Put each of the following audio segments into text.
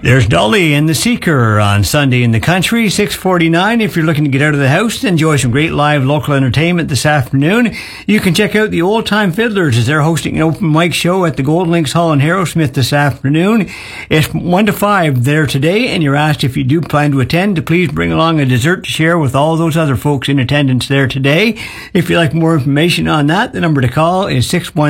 There's Dolly and the Seeker on Sunday in the Country, 6:49. If you're looking to get out of the house to enjoy some great live local entertainment this afternoon, you can check out the Old Time Fiddlers as they're hosting an open mic show at the Golden Links Hall in Harrowsmith this afternoon. It's 1 to 5 there today, and you're asked if you do plan to attend to please bring along a dessert to share with all those other folks in attendance there today. If you'd like more information on that, the number to call is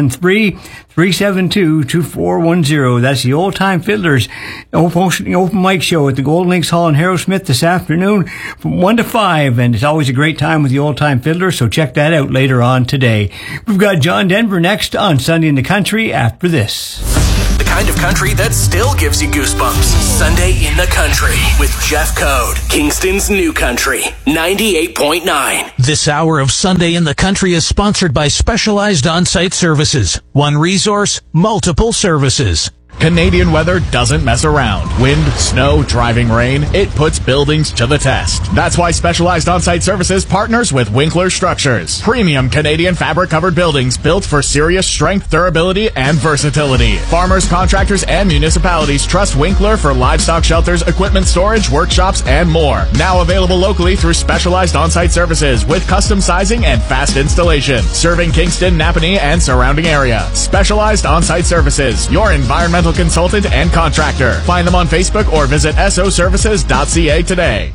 613-372-2410. That's the Old Time Fiddlers hosting an open mic show at the Golden Links Hall in Harrowsmith this afternoon from 1 to 5, and it's always a great time with the Old Time Fiddlers, so check that out later on today. We've got John Denver next on Sunday in the Country after this. The kind of country that still gives you goosebumps. Sunday in the Country with Jeff Code, Kingston's New Country, 98.9. This hour of Sunday in the Country is sponsored by Specialized On-Site Services. One resource, multiple services. Canadian weather doesn't mess around. Wind, snow, driving rain, it puts buildings to the test. That's why Specialized On-Site Services partners with Winkler Structures. Premium Canadian fabric-covered buildings built for serious strength, durability, and versatility. Farmers, contractors, and municipalities trust Winkler for livestock shelters, equipment storage, workshops, and more. Now available locally through Specialized On-Site Services with custom sizing and fast installation. Serving Kingston, Napanee, and surrounding area. Specialized On-Site Services, your environmental consultant and contractor. Find them on Facebook or visit soservices.ca today.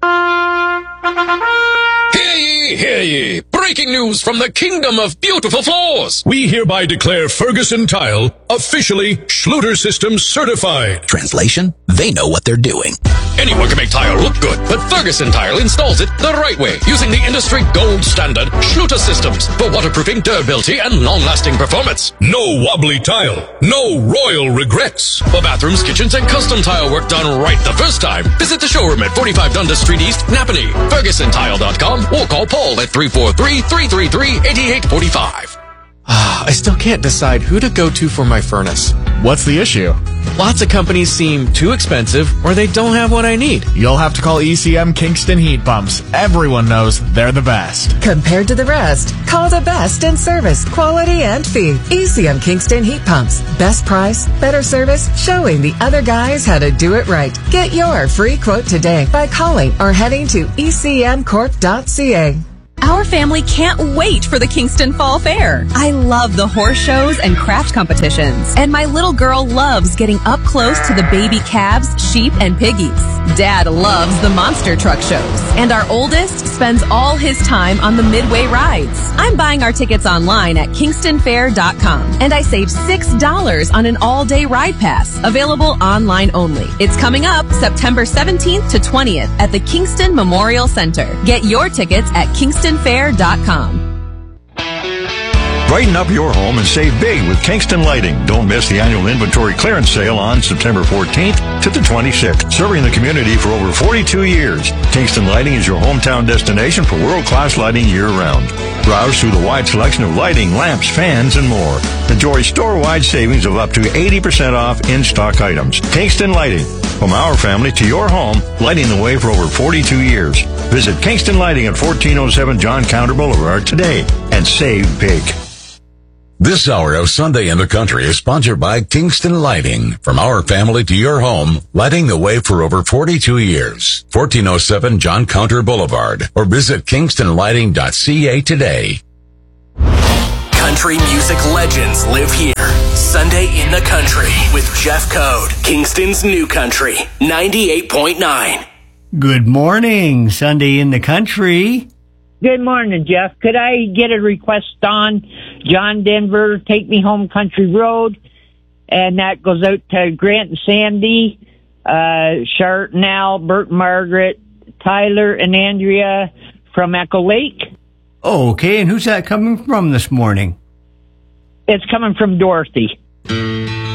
Hear ye! Breaking news from the Kingdom of Beautiful Floors! We hereby declare Ferguson Tile officially Schluter Systems certified. Translation? They know what they're doing. Anyone can make tile look good, but Ferguson Tile installs it the right way, using the industry gold standard Schluter Systems for waterproofing, durability, and long-lasting performance. No wobbly tile. No royal regrets. For bathrooms, kitchens, and custom tile work done right the first time, visit the showroom at 45 Dundas Street East, Napanee, FergusonTile.com, or call Paul at 343-333-8845. I still can't decide who to go to for my furnace. What's the issue? Lots of companies seem too expensive, or they don't have what I need. You'll have to call ECM Kingston Heat Pumps. Everyone knows they're the best. Compared to the rest, call the best in service, quality, and fee. ECM Kingston Heat Pumps. Best price, better service, showing the other guys how to do it right. Get your free quote today by calling or heading to ecmcorp.ca. Our family can't wait for the Kingston Fall Fair. I love the horse shows and craft competitions. And my little girl loves getting up close to the baby calves, sheep, and piggies. Dad loves the monster truck shows. And our oldest spends all his time on the midway rides. I'm buying our tickets online at kingstonfair.com. And I saved $6 on an all-day ride pass. Available online only. It's coming up September 17th to 20th at the Kingston Memorial Center. Get your tickets at kingstonfair.com. Brighten up your home and save big with Kingston Lighting. Don't miss the annual inventory clearance sale on September 14th to the 26th. Serving the community for over 42 years, Kingston Lighting is your hometown destination for world-class lighting year-round. Browse through the wide selection of lighting, lamps, fans, and more. Enjoy store-wide savings of up to 80% off in-stock items. Kingston Lighting. From our family to your home, lighting the way for over 42 years. Visit Kingston Lighting at 1407 John Counter Boulevard today and save big. This hour of Sunday in the Country is sponsored by Kingston Lighting. From our family to your home, lighting the way for over 42 years. 1407 John Counter Boulevard or visit kingstonlighting.ca today. Country music legends live here. Sunday in the Country with Jeff Code, Kingston's New Country, 98.9. Good morning, Sunday in the Country. Good morning, Jeff. Could I get a request on John Denver, Take Me Home Country Road? And that goes out to Grant and Sandy, Shart and Al, Bert and Margaret, Tyler and Andrea from Echo Lake. Oh, okay. And who's that coming from this morning? It's coming from Dorothy.